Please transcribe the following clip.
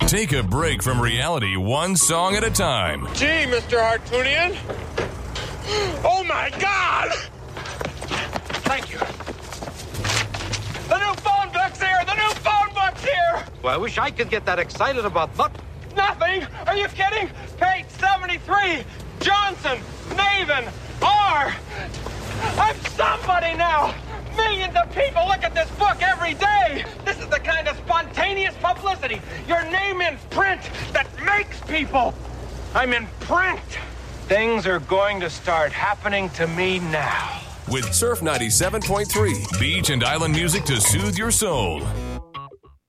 Take a break from reality one song at a time. Gee, Mr. Hartunian. Oh, my God! Thank you. The new phone book's here! The new phone book's here! Well, I wish I could get that excited about Nothing! Are you kidding? Page 73! Johnson! Maven! R! I'm somebody now! Millions of people look at this book every day! This is the kind of spontaneous publicity, your name in print, that makes people! I'm in print! Things are going to start happening to me now. With Surf 97.3, beach and island music to soothe your soul.